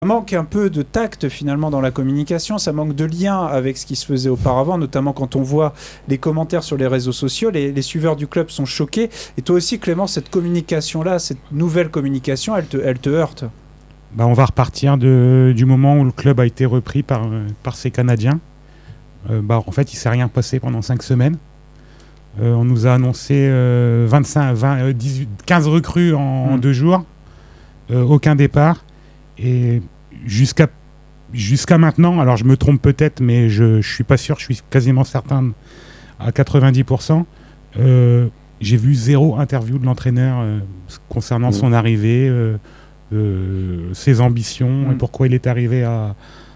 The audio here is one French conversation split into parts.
manque un peu de tact finalement dans la communication, ça manque de lien avec ce qui se faisait auparavant, notamment quand on voit les commentaires sur les réseaux sociaux, les suiveurs du club sont choqués. Et toi aussi Clément, cette communication-là, cette nouvelle communication, elle te heurte? On va repartir du moment où le club a été repris par ces Canadiens. En fait, il ne s'est rien passé pendant 5 semaines. On nous a annoncé 15 recrues en 2 jours, aucun départ. Et jusqu'à maintenant, alors je me trompe peut-être, mais je ne suis pas sûr, je suis quasiment certain à 90%, j'ai vu 0 interview de l'entraîneur concernant son arrivée, ses ambitions et pourquoi il est arrivé à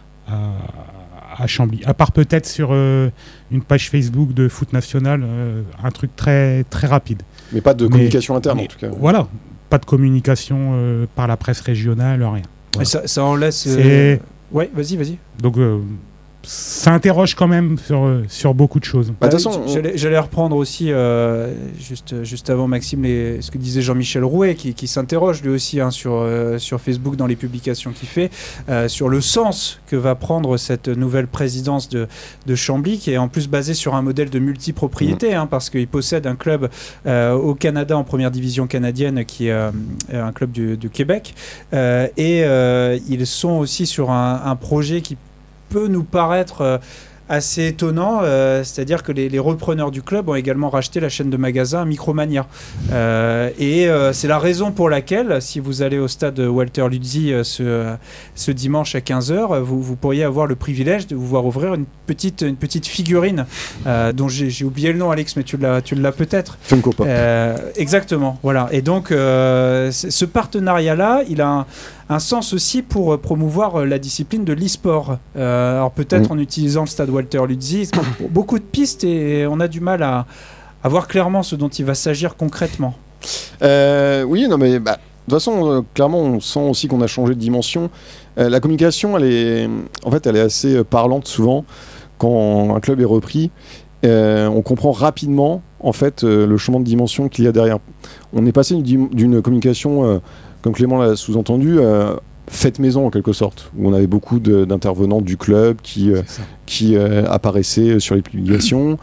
Chambly. À part peut-être sur une page Facebook de Foot National, un truc très, très rapide. Mais pas de communication interne en tout cas. Voilà, pas de communication par la presse régionale, rien. Voilà. Et ça en laisse... Ouais, vas-y. Donc, ça interroge quand même sur beaucoup de choses. De toute façon, j'allais reprendre aussi, juste avant Maxime, ce que disait Jean-Michel Rouet, qui s'interroge lui aussi sur Facebook dans les publications qu'il fait, sur le sens que va prendre cette nouvelle présidence de Chambly, qui est en plus basée sur un modèle de multipropriété, parce qu'il possède un club au Canada en première division canadienne, qui est un club du Québec, et ils sont aussi sur un projet qui peut nous paraître assez étonnant, c'est-à-dire que les repreneurs du club ont également racheté la chaîne de magasins Micromania. Et c'est la raison pour laquelle, si vous allez au stade Walter Luzzi ce dimanche à 15h, vous pourriez avoir le privilège de vous voir ouvrir une petite figurine dont j'ai oublié le nom, Alex, mais tu l'as peut-être. Funko Pop. Exactement, voilà. Et donc, ce partenariat-là, il a un sens aussi pour promouvoir la discipline de l'e-sport. Alors peut-être en utilisant le stade Walter Luzzi, beaucoup de pistes et on a du mal à voir clairement ce dont il va s'agir concrètement. Oui, non mais de toute façon, clairement, on sent aussi qu'on a changé de dimension. La communication, elle est assez parlante souvent quand un club est repris. On comprend rapidement en fait le changement de dimension qu'il y a derrière. On est passé d'une communication comme Clément l'a sous-entendu, faites maison en quelque sorte, où on avait beaucoup d'intervenants du club qui apparaissaient sur les publications.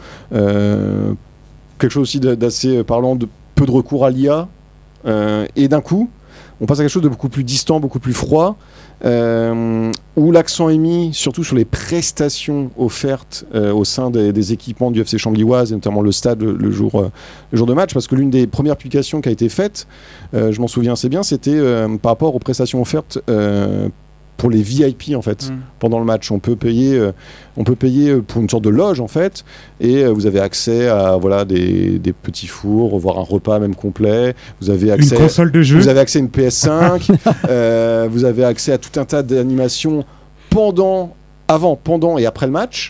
Quelque chose aussi d'assez parlant, de peu de recours à l'IA. Et d'un coup, on passe à quelque chose de beaucoup plus distant, beaucoup plus froid, où l'accent est mis surtout sur les prestations offertes au sein des équipements du FC Chambly-Oise, et notamment le stade le jour de match, parce que l'une des premières publications qui a été faite, je m'en souviens assez bien, c'était par rapport aux prestations offertes pour les VIP en fait. Pendant le match, on peut payer pour une sorte de loge en fait, et vous avez accès à des petits fours, voire un repas même complet. Vous avez accès une console de jeu. Vous avez accès à une PS5. Vous avez accès à tout un tas d'animations avant, pendant et après le match.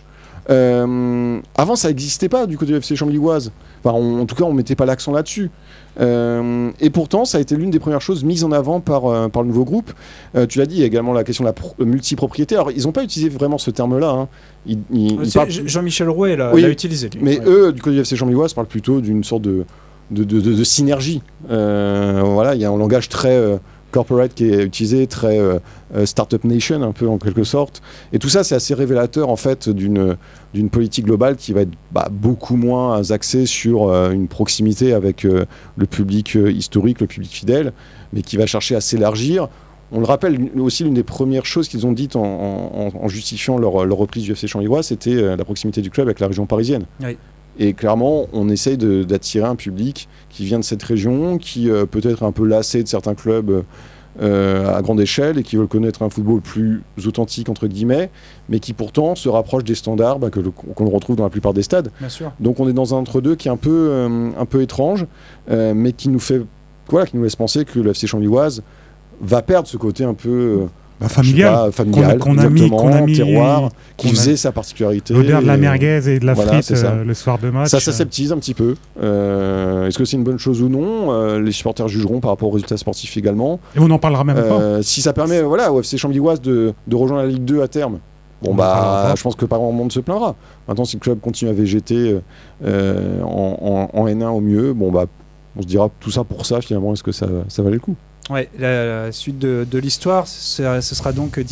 Avant, ça n'existait pas du côté du FC Chambly-Oise. En tout cas, on mettait pas l'accent là-dessus. Et pourtant, ça a été l'une des premières choses mises en avant par le nouveau groupe. Tu l'as dit, il y a également la question de la multipropriété. Alors, ils n'ont pas utilisé vraiment ce terme-là. Jean-Michel Rouet l'a utilisé. Lui. Mais eux, du côté du FC Chambly-Oise, parlent plutôt d'une sorte de synergie. Il y a un langage très corporate qui est utilisé, très Startup Nation, un peu en quelque sorte. Et tout ça, c'est assez révélateur en fait d'une politique globale qui va être beaucoup moins axée sur une proximité avec le public historique, le public fidèle, mais qui va chercher à s'élargir. On le rappelle aussi, l'une des premières choses qu'ils ont dites en justifiant leur reprise du FC Chambly-Oise, c'était la proximité du club avec la région parisienne. Oui. Et clairement, on essaye d'attirer un public qui vient de cette région, qui peut-être un peu lassé de certains clubs à grande échelle et qui veulent connaître un football plus authentique, entre guillemets, mais qui pourtant se rapproche des standards qu'on retrouve dans la plupart des stades. Bien sûr. Donc on est dans un entre-deux qui est un peu étrange, mais qui nous laisse penser que le FC Chambly-Oise va perdre ce côté un peu... familial, qu'on a mis terroir, qui faisait sa particularité. L'odeur de la merguez et de la frite le soir de match. Ça s'aseptise un petit peu. Est-ce que c'est une bonne chose ou non? Les supporters jugeront par rapport aux résultats sportifs également. Et on n'en parlera même pas. Si ça permet au FC Chambly-Oise de rejoindre la Ligue 2 à terme, je pense que pas grand monde se plaindra. Maintenant, si le club continue à végéter en N1 au mieux, on se dira tout ça pour ça, finalement, est-ce que ça valait le coup? Ouais, la suite de l'histoire, ce sera donc